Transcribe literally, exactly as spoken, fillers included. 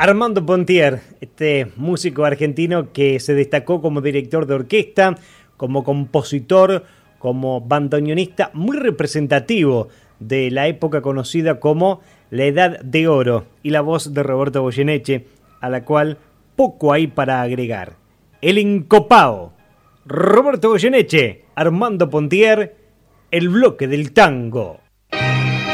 Armando Pontier, este músico argentino que se destacó como director de orquesta, como compositor, como bandoneonista, muy representativo de la época conocida como la Edad de Oro, y la voz de Roberto Goyeneche, a la cual poco hay para agregar. El encopao, Roberto Goyeneche, Armando Pontier, el bloque del tango.